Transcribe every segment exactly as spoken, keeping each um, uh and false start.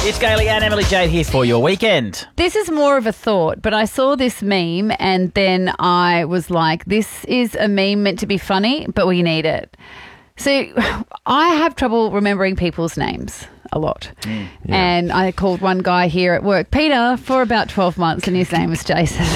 It's Gailey and Emily Jade here for your weekend. This is more of a thought, but I saw this meme and then I was like, this is a meme meant to be funny, but we need it. So I have trouble remembering people's names a lot. Mm, yeah. And I called one guy here at work, Peter, for about twelve months and his name was Jason.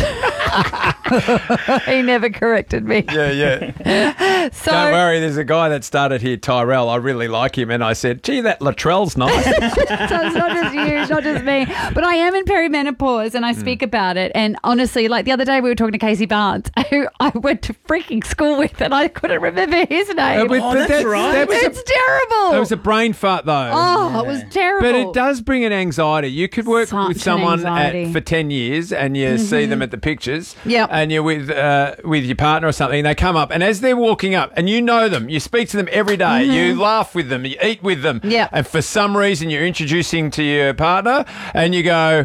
He never corrected me. Yeah, yeah. So, don't worry, there's a guy that started here, Tyrell. I really like him. And I said, gee, that Latrell's nice. So it's not just you, it's not just me. But I am in perimenopause and I speak mm. about it. And honestly, like the other day we were talking to Casey Barnes, who I went to freaking school with and I couldn't remember his name. Uh, but, oh, but that's that, right. That was it's a, terrible. It was a brain fart, though. Oh, yeah. It was terrible. But it does bring an anxiety. You could work Such with someone an at, for ten years and you mm-hmm. see them at the pictures yep. and you're with uh, with your partner or something, they come up and as they're walking up and you know them, you speak to them every day, mm-hmm. you laugh with them, you eat with them, yep. and for some reason you're introducing to your partner and you go...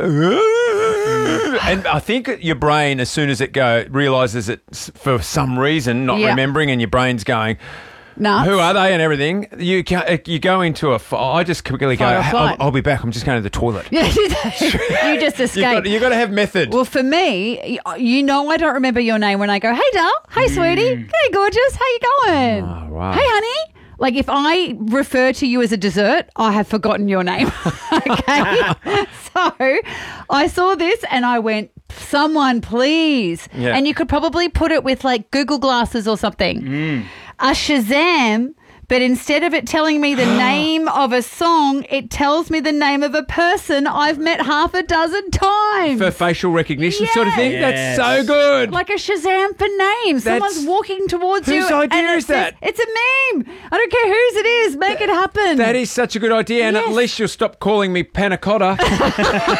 And I think your brain, as soon as it go, realises it for some reason, not yep. remembering, and your brain's going... Nuts. Who are they and everything? You you go into a... I just quickly go, I'll, I'll be back. I'm just going to the toilet. Yeah, you just escape. You've got to have method. Well, for me, you know I don't remember your name when I go, hey, Dal. Hey, sweetie. Mm. Hey, gorgeous. How you going? Oh, right. Hey, honey. Like, if I refer to you as a dessert, I have forgotten your name. Okay? So I saw this and I went, someone please. Yeah. And you could probably put it with, like, Google glasses or something. Mm. A Shazam, but instead of it telling me the name of a song, it tells me the name of a person I've met half a dozen times. For facial recognition yes. sort of thing? Yes. That's so good. Like a Shazam for names. That's, Someone's walking towards you. Whose idea and is that? Says, it's a meme. I don't care whose it is. Make it happen. That is such a good idea, and yes. at least you'll stop calling me panna cotta.